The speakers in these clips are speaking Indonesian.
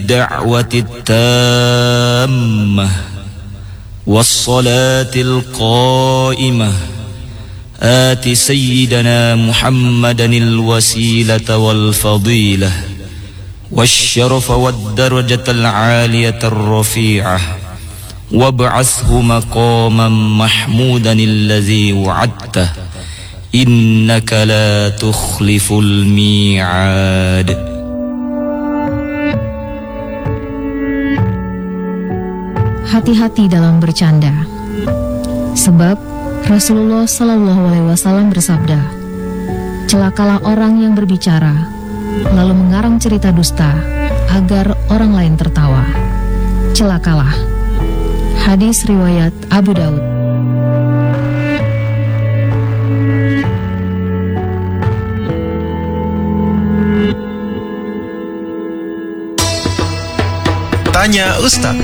الدعوة التامة والصلاة القائمة آت سيدنا محمدا الوسيلة والفضيلة والشرف والدرجة العالية الرفيعة وابعثه مقاما محمودا الذي وعدته إنك لا تخلف الميعاد. Hati-hati dalam bercanda, sebab Rasulullah SAW bersabda, celakalah orang yang berbicara lalu mengarang cerita dusta agar orang lain tertawa. Celakalah. Hadis riwayat Abu Daud. Tanya Ustaz.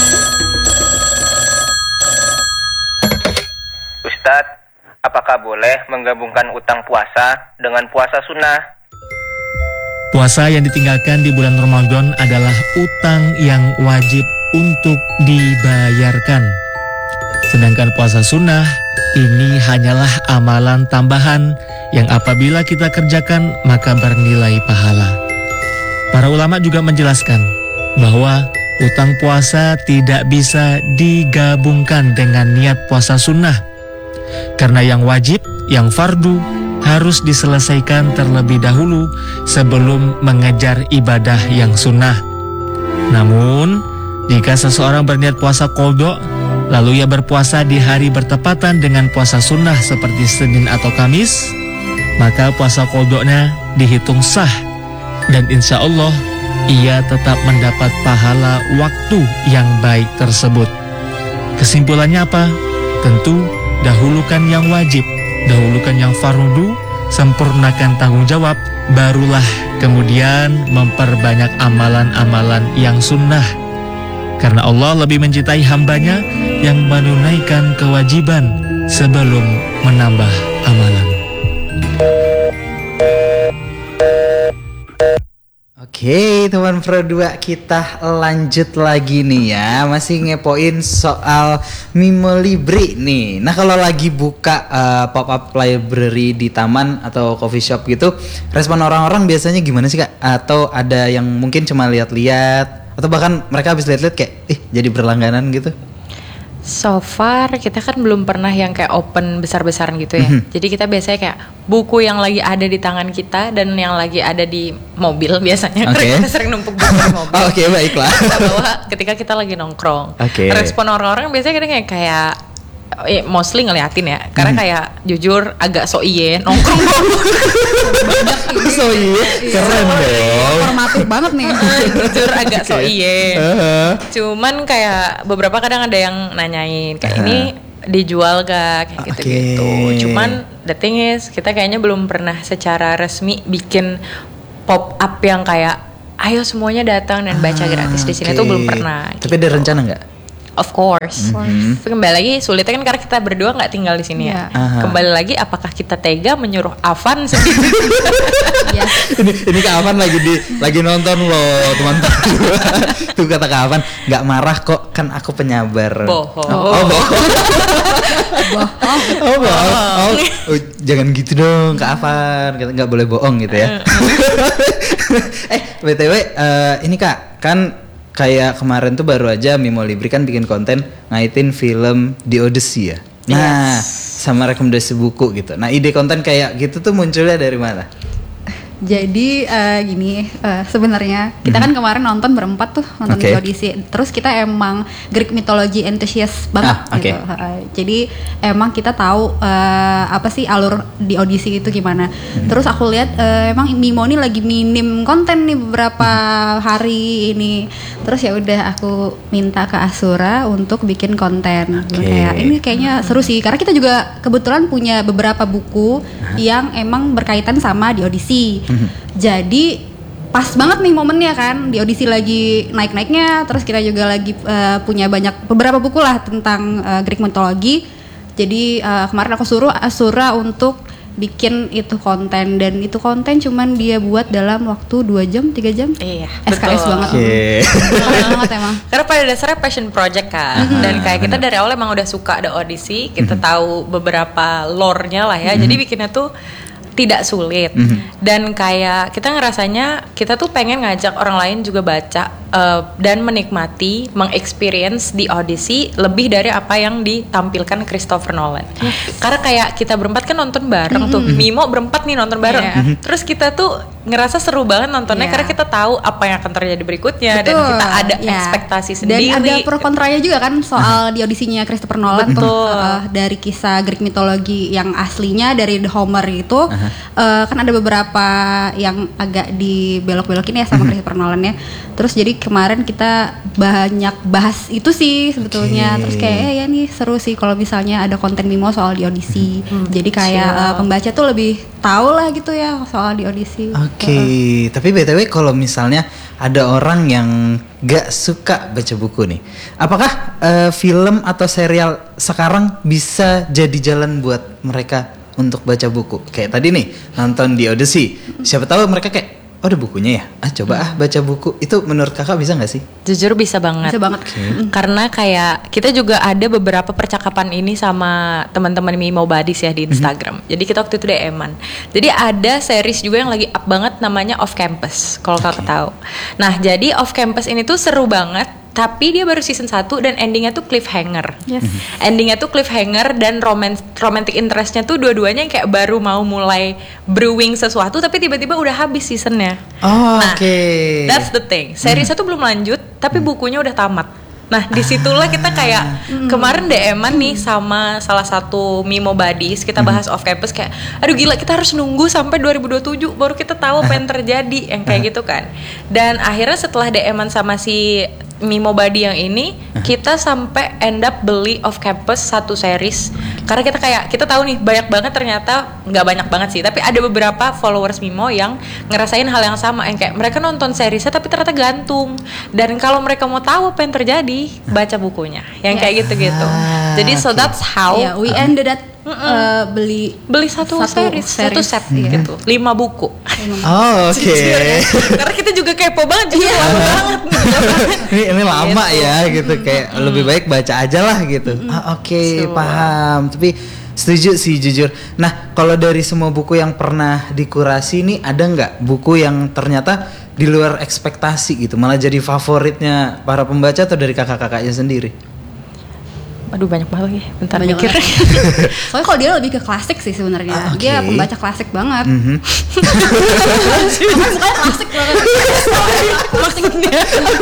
Ustadz, apakah boleh menggabungkan utang puasa dengan puasa sunnah? Puasa yang ditinggalkan di bulan Ramadan adalah utang yang wajib untuk dibayarkan. Sedangkan puasa sunnah ini hanyalah amalan tambahan yang apabila kita kerjakan maka bernilai pahala. Para ulama juga menjelaskan bahwa utang puasa tidak bisa digabungkan dengan niat puasa sunnah. Karena yang wajib, yang fardu, harus diselesaikan terlebih dahulu sebelum mengejar ibadah yang sunnah. Namun, jika seseorang berniat puasa qadha, lalu ia berpuasa di hari bertepatan dengan puasa sunnah seperti Senin atau Kamis, maka puasa qadha-nya dihitung sah dan insya Allah ia tetap mendapat pahala waktu yang baik tersebut. Kesimpulannya apa? Tentu dahulukan yang wajib, dahulukan yang fardu, sempurnakan tanggung jawab, barulah kemudian memperbanyak amalan-amalan yang sunnah. Karena Allah lebih mencintai hambanya yang menunaikan kewajiban sebelum menambah amalan. Oke, teman Pro 2, kita lanjut lagi nih ya. Masih ngepoin soal Mimo Libri nih. Nah, kalau lagi buka pop-up library di taman atau coffee shop gitu, respon orang-orang biasanya gimana sih, Kak? Atau ada yang mungkin cuma lihat-lihat, atau bahkan mereka habis lihat-lihat kayak jadi berlangganan gitu? So far kita kan belum pernah yang kayak open besar-besaran gitu ya. Jadi kita biasanya kayak buku yang lagi ada di tangan kita dan yang lagi ada di mobil biasanya. Karena kita sering numpuk buku di mobil. Oke, baiklah. Kita bawa ketika kita lagi nongkrong. Respon orang-orang biasanya kita kayak mostly ngeliatin ya. Karena kayak jujur agak so iye nongkrong so iye, keren dong. Formatif banget nih. Jujur agak so iye. Cuman kayak beberapa kadang ada yang nanyain kayak ini dijual gak kayak gitu-gitu. Cuman the thing is kita kayaknya belum pernah secara resmi bikin pop up yang kayak ayo semuanya datang dan baca gratis di sini tuh belum pernah. Tapi ada rencana nggak? Of course. Tapi kembali lagi sulitnya kan karena kita berdua nggak tinggal di sini ya. Kembali lagi apakah kita tega menyuruh Avan sendiri? Ini Kak Avan lagi nonton loh teman-teman. Tuh kata Kak Avan nggak marah kok, kan aku penyabar. Bohong. Bohong. Jangan gitu dong Kak Avan, nggak boleh bohong gitu ya. BTW ini Kak, kan kayak kemarin tuh baru aja Mimo Libri kan bikin konten ngaitin film The Odyssey ya. Nah, sama rekomendasi buku gitu. Nah, ide konten kayak gitu tuh munculnya dari mana? Jadi gini, sebenarnya kita kan kemarin nonton berempat tuh, nonton The Odyssey. Terus kita emang Greek mythology enthusiast banget gitu. Jadi emang kita tahu apa sih alur The Odyssey itu gimana. Terus aku lihat emang Mimo ini lagi minim konten nih beberapa hari ini. Terus ya udah aku minta ke Asura untuk bikin konten. Kayak ini kayaknya seru sih karena kita juga kebetulan punya beberapa buku yang emang berkaitan sama The Odyssey. Jadi pas banget nih momennya kan, di audisi lagi naik-naiknya, terus kita juga lagi punya beberapa buku lah tentang Greek mythology. Jadi kemarin aku suruh Asura untuk bikin itu konten, dan itu konten cuman dia buat dalam waktu 2 jam 3 jam. Iya, SKS betul. banget. Banget emang. Karena pada dasarnya passion project kan, dan kayak kita dari awal emang udah suka ada audisi, kita tahu beberapa lore-nya lah ya, jadi bikinnya tuh tidak sulit. Dan kayak kita ngerasanya kita tuh pengen ngajak orang lain juga baca dan menikmati, mengexperience di audisi lebih dari apa yang ditampilkan Christopher Nolan. Karena kayak kita berempat kan nonton bareng tuh, Mimo berempat nih nonton bareng. Terus kita tuh ngerasa seru banget nontonnya karena kita tahu apa yang akan terjadi berikutnya. Betul. Dan kita ada ekspektasi sendiri. Dan ada pro kontranya juga kan soal di audisinya Christopher Nolan tuh, dari kisah Greek mitologi yang aslinya dari The Homer itu. Kan ada beberapa yang agak dibelok-belokin ya sama Christopher Nolan ya. Terus jadi kemarin kita banyak bahas itu sih sebetulnya. Terus kayak ya nih seru sih kalau misalnya ada konten Mimo soal di audisi. Jadi kayak pembaca tuh lebih tahu lah gitu ya soal di audisi. Tapi BTW kalau misalnya ada orang yang gak suka baca buku nih, apakah film atau serial sekarang bisa jadi jalan buat mereka untuk baca buku? Kayak tadi nih nonton di audisi, siapa tahu mereka kayak oh ada bukunya ya, coba baca buku. Itu menurut kakak bisa gak sih? Jujur bisa banget. Bisa banget. Karena kayak kita juga ada beberapa percakapan ini sama teman-teman Mimo Buddies ya di Instagram. Jadi kita waktu itu DM-an. Jadi ada series juga yang lagi up banget namanya Off Campus, kalau kakak tahu. Nah jadi Off Campus ini tuh seru banget. Tapi dia baru season 1 dan endingnya tuh cliffhanger. Endingnya tuh cliffhanger dan romantic interestnya tuh dua-duanya kayak baru mau mulai brewing sesuatu tapi tiba-tiba udah habis seasonnya. That's the thing. Seriesnya tuh belum lanjut tapi bukunya udah tamat. Nah disitulah kita kayak kemarin DM-an nih sama salah satu Mimo Buddies, kita bahas Off Campus kayak aduh gila kita harus nunggu sampai 2027 baru kita tahu apa yang terjadi yang kayak gitu kan. Dan akhirnya setelah DM-an sama si Mimo Buddy yang ini kita sampai end up beli Off Campus 1 series karena kita tahu nih banyak banget, ternyata nggak banyak banget sih tapi ada beberapa followers Mimo yang ngerasain hal yang sama, yang kayak mereka nonton seriesnya tapi ternyata gantung, dan kalau mereka mau tahu apa yang terjadi baca bukunya yang kayak gitu-gitu. Jadi so that's how we ended at beli satu series, satu set gitu, 5 buku. Karena kita juga kepo banget, lama banget gitu. Ini lama ya gitu, kayak lebih baik baca aja lah gitu. Paham. Tapi setuju sih jujur. Nah kalau dari semua buku yang pernah dikurasi nih, ada nggak buku yang ternyata di luar ekspektasi gitu, malah jadi favoritnya para pembaca atau dari kakak-kakaknya sendiri? Aduh banyak banget ya, bentar mikir. Soalnya kalau dia lebih ke klasik sih sebenarnya. Dia pembaca klasik banget. Sukanya klasik banget. Maksudnya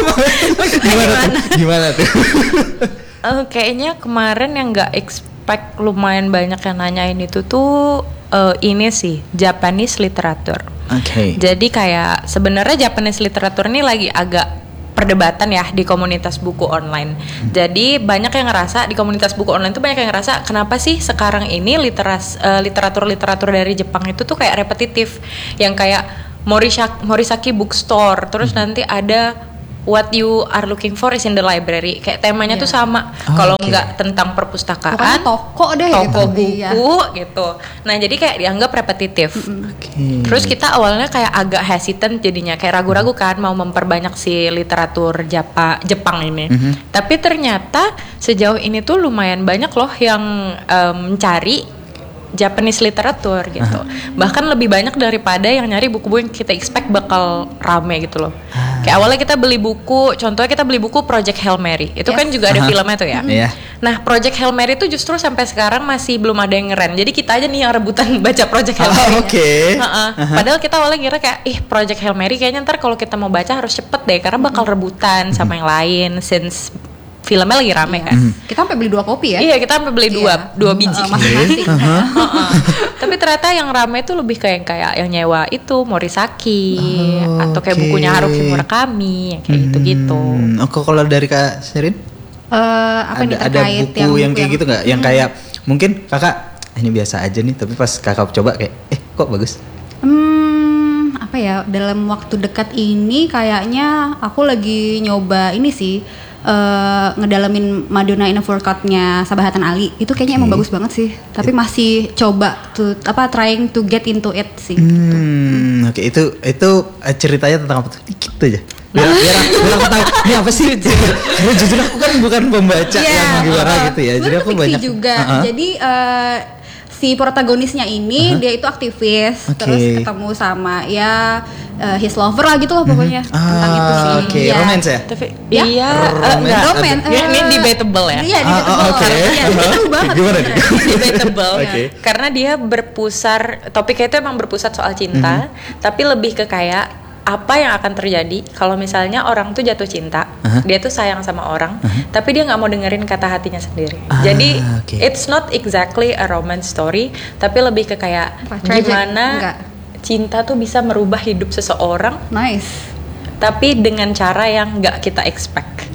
gimana tuh? Kayaknya kemarin yang nggak expect lumayan banyak yang nanyain itu tuh ini sih Japanese literature. Jadi kayak sebenarnya Japanese literature ini lagi agak perdebatan ya di komunitas buku online. Jadi banyak yang ngerasa di komunitas buku online tuh banyak yang ngerasa kenapa sih sekarang ini literatur dari Jepang itu tuh kayak repetitif, yang kayak Morisaki Bookstore, terus nanti ada What You Are Looking For Is in the Library, kayak temanya tuh sama. Kalau nggak tentang perpustakaan, pokoknya toko deh, toko buku gitu. Nah jadi kayak dianggap repetitif. Terus kita awalnya kayak agak hesitant jadinya, kayak ragu-ragu kan mau memperbanyak si literatur Jepang ini. Tapi ternyata sejauh ini tuh lumayan banyak loh yang mencari Japanese literature gitu. Bahkan lebih banyak daripada yang nyari buku-buku yang kita expect bakal rame gitu loh. Kayak awalnya kita beli buku, contohnya kita beli buku Project Hail Mary. Itu kan juga ada filmnya tuh ya. Nah, Project Hail Mary itu justru sampai sekarang masih belum ada yang ngeren. Jadi kita aja nih yang rebutan baca Project Hail Mary. Padahal kita awalnya kira kayak Project Hail Mary kayaknya ntar kalau kita mau baca harus cepet deh karena bakal rebutan sama yang lain since filmnya lagi rame kan. Kita sampai beli 2 kopi ya? Iya, kita sampai beli 2 biji. Tapi ternyata yang rame itu lebih kayak yang nyewa itu Morisaki atau kayak bukunya Haruki Murakami yang kayak gitu-gitu. Kalau dari Kak Sherin? Ada buku yang kayak gitu nggak? Yang kayak mungkin kakak ini biasa aja nih, tapi pas kakak coba kayak kok bagus. Apa ya, dalam waktu dekat ini kayaknya aku lagi nyoba ini sih. ngedalamin Madonna in a Forecourt-nya Sabahatan Ali itu kayaknya emang bagus banget sih. Tapi masih coba trying to get into it sih. Oke, itu ceritanya tentang apa tuh? Dikit aja. Biar aku tahu ini apa sih? Karena jujur aku kan bukan pembaca yang gimana gitu ya. Jadi aku banyak juga. Jadi si protagonisnya ini dia itu aktivis, terus ketemu sama his lover lah gitu loh pokoknya tentang itu sih. Oke, romance ya? Tapi romance. Ini debatable ya. Iya, debatable. Iya, itu banget. Gimana nih? Debatable. Karena dia topiknya itu emang berpusat soal cinta, tapi lebih ke kayak apa yang akan terjadi kalau misalnya orang tuh jatuh cinta, dia tuh sayang sama orang, tapi dia nggak mau dengerin kata hatinya sendiri. Jadi it's not exactly a romance story, tapi lebih ke kayak gimana cinta tuh bisa merubah hidup seseorang. Nice. Tapi dengan cara yang nggak kita expect.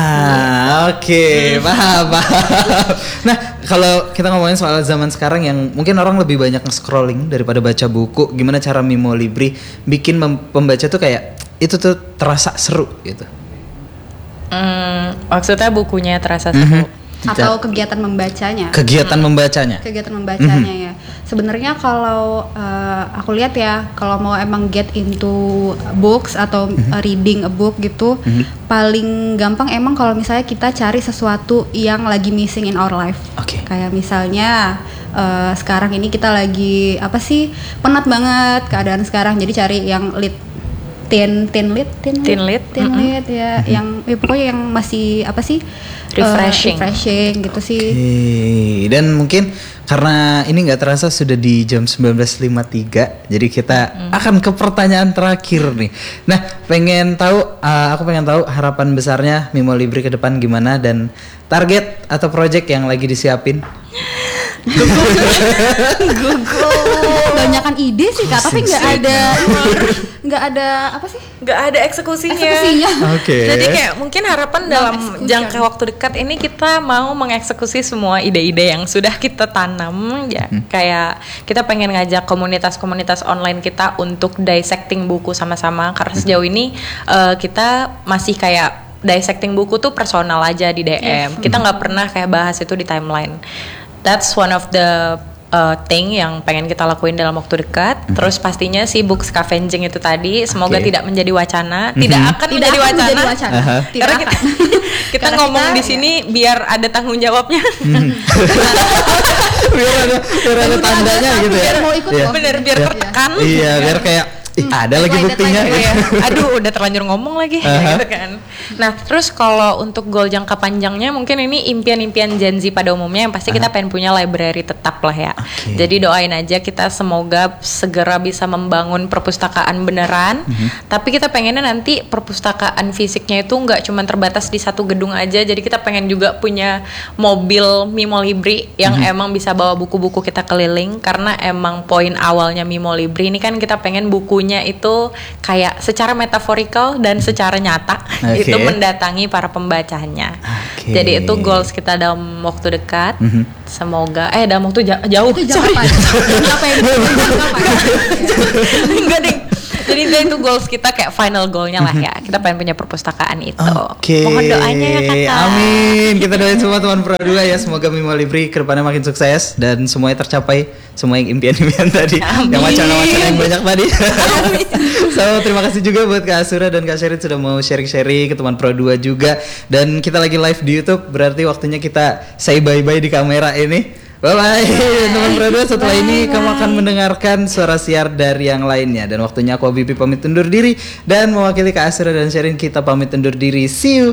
Paham. Nah, kalau kita ngomongin soal zaman sekarang yang mungkin orang lebih banyak nge-scrolling daripada baca buku, gimana cara Mimo Libri bikin pembaca tuh kayak itu tuh terasa seru gitu? Maksudnya bukunya terasa seru? Atau kegiatan membacanya? Kegiatan membacanya ya. Sebenarnya kalau aku lihat ya, kalau mau emang get into books atau reading a book gitu, paling gampang emang kalau misalnya kita cari sesuatu yang lagi missing in our life. Kayak misalnya sekarang ini kita lagi penat banget keadaan sekarang, jadi cari yang teen lit ya, yang pokoknya yang masih refreshing gitu sih. Dan mungkin karena ini nggak terasa sudah di jam 19.53, jadi kita akan ke pertanyaan terakhir nih. Nah, aku pengen tahu harapan besarnya Mimo Libri ke depan gimana dan target atau project yang lagi disiapin. Banyakan ide sih Kak, tapi nggak ada eksekusinya. Jadi kayak mungkin harapan dalam jangka waktu dekat ini kita mau mengeksekusi semua ide-ide yang sudah kita tanam ya. Kayak kita pengen ngajak komunitas-komunitas online kita untuk dissecting buku sama-sama, karena sejauh ini kita masih kayak dissecting buku tuh personal aja di DM. Kita nggak pernah kayak bahas itu di timeline. That's one of the thing yang pengen kita lakuin dalam waktu dekat. Terus pastinya si book scavenging itu tadi semoga tidak menjadi wacana, tidak akan menjadi wacana. Karena kita ngomong di sini biar ada tanggung jawabnya. biar ada tandanya gitu ya. Biar tertekan. Iya, biar kayak ada lagi buktinya ya. Aduh, udah terlanjur ngomong lagi gitu kan. Nah, terus kalau untuk goal jangka panjangnya mungkin ini impian-impian Gen Z pada umumnya yang pasti kita pengen punya library tetap lah ya. Jadi doain aja kita semoga segera bisa membangun perpustakaan beneran. Tapi kita pengennya nanti perpustakaan fisiknya itu nggak cuma terbatas di satu gedung aja. Jadi kita pengen juga punya mobil Mimo Libri yang emang bisa bawa buku-buku kita keliling, karena emang poin awalnya Mimo Libri ini kan kita pengen bukunya itu kayak secara metaforikal dan secara nyata itu mendatangi para pembacanya. Jadi itu goals kita dalam waktu dekat. Semoga dalam waktu jauh. Sorry. Enggak deh. Jadi itu goals kita kayak final goalnya lah ya. Kita pengen punya perpustakaan itu. Mohon doanya ya kakak. Amin. Kita doain semua teman Pro 2 ya. Semoga Mimo Libri kedepannya makin sukses dan semuanya tercapai. Semua yang impian-impian tadi. Amin. Yang wacana-wacana yang banyak tadi. So, terima kasih juga buat Kak Asura dan Kak Sherin sudah mau sharing-sharing ke teman Pro 2 juga. Dan kita lagi live di YouTube, berarti waktunya kita say bye-bye di kamera ini. Bye-bye teman Pro 2. Setelah ini kamu akan mendengarkan suara siar dari yang lainnya. Dan waktunya aku Bibi pamit undur diri. Dan mewakili Kak Asura dan Sherin kita pamit undur diri. See you